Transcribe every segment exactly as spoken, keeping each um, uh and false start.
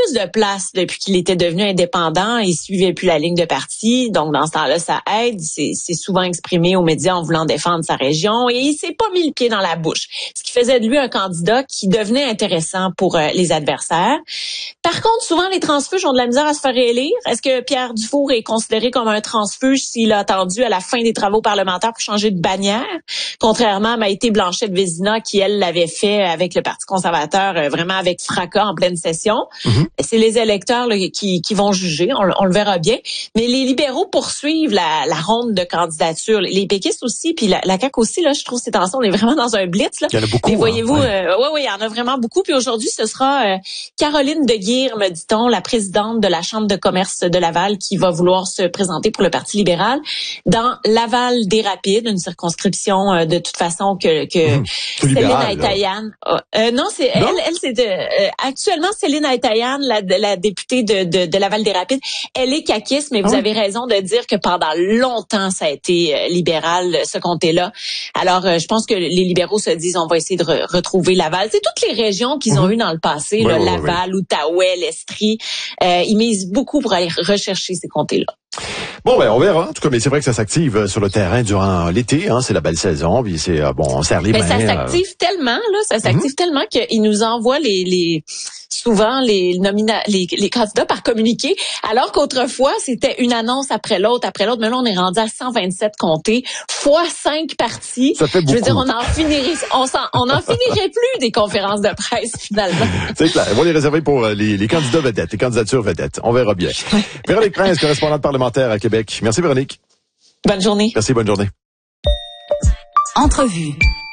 plus de place depuis qu'il était devenu indépendant. Il suivait plus la ligne de parti. Donc, dans ce temps-là, ça aide. C'est, c'est souvent exprimé aux médias en voulant défendre sa région. Et il s'est pas mis le pied dans la bouche. Ce qui faisait de lui un candidat qui devenait intéressant pour euh, les adversaires. Par contre, souvent, les transfuges ont de la misère à se faire réélire. Est-ce que Pierre Dufour est considéré comme un transfuge s'il a attendu à la fin des travaux parlementaires pour changer de bannière? Contrairement à Maïté Blanchette-Vézina, qui, elle, l'avait fait avec le Parti conservateur, euh, vraiment avec fracas en pleine session. Mm-hmm. C'est les électeurs là, qui, qui vont juger, on, on le verra bien. Mais les libéraux poursuivent la, la ronde de candidature. Les péquistes aussi, puis la, la C A Q aussi, là, je trouve ces temps-ci, on est vraiment dans un blitz. Là. Il y en a beaucoup. Et voyez-vous, hein, ouais. Euh, oui, oui, il y en a vraiment beaucoup. Puis aujourd'hui, ce sera euh, Caroline de Guire, me dit-on, la présidente de la Chambre de commerce de Laval, qui va vouloir se présenter pour le Parti libéral dans Laval-des-Rapides, une circonscription euh, de toute façon que, que mmh, Céline Aytayan. Euh, non, c'est non? elle, elle c'est de, euh, actuellement Céline Aytayan, la, la députée de, de, de Laval-des-Rapides, elle est caquiste, mais vous oh. avez raison de dire que pendant longtemps ça a été euh, libéral ce comté-là. Alors, euh, je pense que les libéraux se disent on va essayer de re- retrouver Laval. C'est toutes les régions qu'ils mmh. ont eues dans le passé, ouais, là, ouais, Laval, ouais. Outaouais, l'Estrie. Euh, ils misent beaucoup pour aller rechercher ces comtés-là. Bon, ben, on verra. En tout cas, mais c'est vrai que ça s'active sur le terrain durant l'été, hein. C'est la belle saison, puis c'est, euh, bon, on serre les mais mains. Ça s'active euh... tellement, là, ça s'active mm-hmm. tellement qu'ils nous envoient les, les, souvent les nomina, les, les candidats par communiqué, alors qu'autrefois, c'était une annonce après l'autre, après l'autre. Mais là, on est rendu à cent vingt-sept comtés, fois cinq partis. Ça fait beaucoup. Je veux dire, on en finirait, on s'en, on en finirait plus des conférences de presse, finalement. C'est clair. On va les réserver pour les, les candidats vedettes, les candidatures vedettes. On verra bien. Véronique Prince, correspondante parlementaire à Québec. Merci, Véronique. Bonne journée. Merci, bonne journée. Entrevue.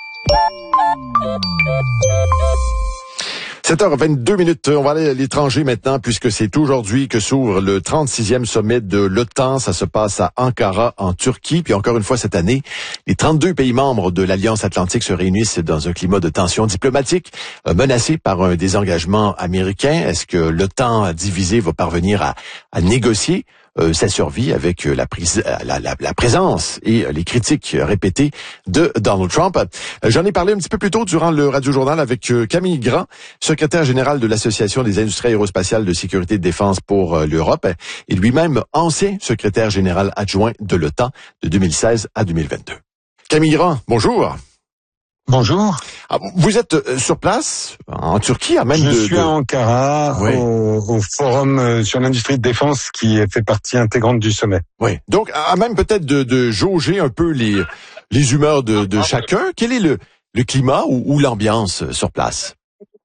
sept heures vingt-deux minutes. On va aller à l'étranger maintenant puisque c'est aujourd'hui que s'ouvre le trente-sixième sommet de l'OTAN. Ça se passe à Ankara, en Turquie. Puis encore une fois cette année, les trente-deux pays membres de l'Alliance Atlantique se réunissent dans un climat de tension diplomatique, euh, menacé par un désengagement américain. Est-ce que l'OTAN divisé va parvenir à, à négocier Euh, sa survie avec euh, la, prise, la, la, la présence et euh, les critiques répétées de Donald Trump. Euh, j'en ai parlé un petit peu plus tôt durant le Radio-Journal avec euh, Camille Grand, secrétaire général de l'Association des industries aérospatiales de sécurité et de défense pour euh, l'Europe et lui-même ancien secrétaire général adjoint de l'OTAN de deux mille seize à deux mille vingt-deux. Camille Grand, bonjour. Bonjour. Ah, vous êtes sur place, en Turquie, à même Je de... suis de... à Ankara, oui. au, au forum sur l'industrie de défense qui fait partie intégrante du sommet. Oui, donc à même peut-être de, de jauger un peu les, les humeurs de, de chacun. Quel est le, le climat ou, ou l'ambiance sur place?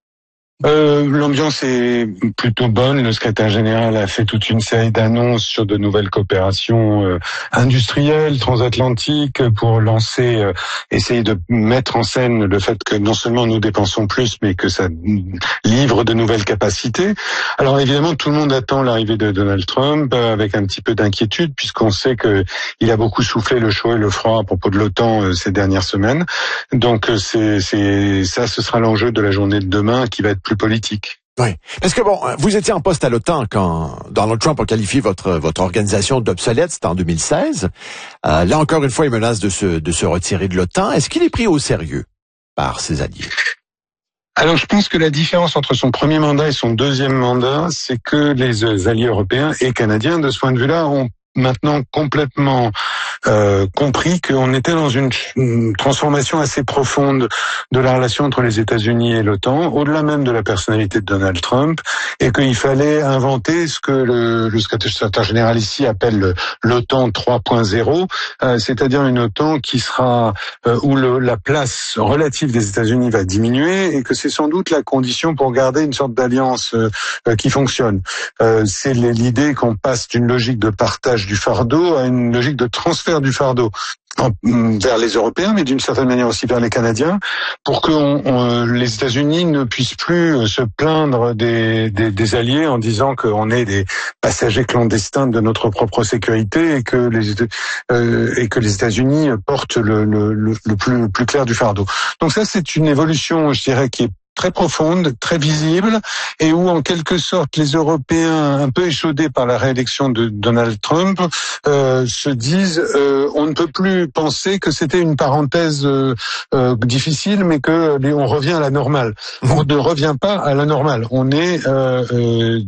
Euh, l'ambiance est plutôt bonne. Le secrétaire général a fait toute une série d'annonces sur de nouvelles coopérations euh, industrielles, transatlantiques, pour lancer, euh, essayer de mettre en scène le fait que non seulement nous dépensons plus, mais que ça livre de nouvelles capacités. Alors évidemment, tout le monde attend l'arrivée de Donald Trump euh, avec un petit peu d'inquiétude, puisqu'on sait que il a beaucoup soufflé le chaud et le froid à propos de l'OTAN euh, ces dernières semaines. Donc euh, c'est, c'est ça, ce sera l'enjeu de la journée de demain, qui va être plus politique. Oui, parce que bon, vous étiez en poste à l'OTAN quand Donald Trump a qualifié votre votre organisation d'obsolète, c'était en deux mille seize. Euh, là encore une fois, il menace de se de se retirer de l'OTAN. Est-ce qu'il est pris au sérieux par ses alliés? Alors, je pense que la différence entre son premier mandat et son deuxième mandat, c'est que les alliés européens et canadiens, de ce point de vue-là, ont maintenant complètement euh, compris qu'on était dans une, une transformation assez profonde de la relation entre les États-Unis et l'OTAN, au-delà même de la personnalité de Donald Trump, et qu'il fallait inventer ce que le, le secrétaire général ici appelle le, l'OTAN trois point zéro, euh, c'est-à-dire une OTAN qui sera euh, où le, la place relative des États-Unis va diminuer, et que c'est sans doute la condition pour garder une sorte d'alliance euh, euh, qui fonctionne. Euh, c'est l'idée qu'on passe d'une logique de partage du fardeau à une logique de transfert du fardeau en, vers les Européens, mais d'une certaine manière aussi vers les Canadiens, pour que on, on, les États-Unis ne puissent plus se plaindre des, des, des alliés en disant qu'on est des passagers clandestins de notre propre sécurité, et que les, euh, et que les États-Unis portent le, le, le, le, plus, le plus clair du fardeau. Donc ça, c'est une évolution, je dirais, qui est très profonde, très visible, et où en quelque sorte les Européens, un peu échaudés par la réélection de Donald Trump, euh, se disent euh, on ne peut plus penser que c'était une parenthèse euh, euh, difficile, mais que on revient à la normale. On ne revient pas à la normale. On est euh, euh,